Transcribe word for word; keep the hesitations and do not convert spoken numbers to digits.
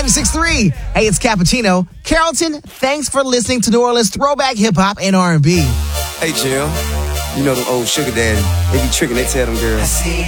ninety-six point three. Hey, it's Cappuccino. Carrollton, thanks for listening to New Orleans throwback hip-hop and R and B. Hey, Jill. You know them old sugar daddy. They be tricking, they tell them girls.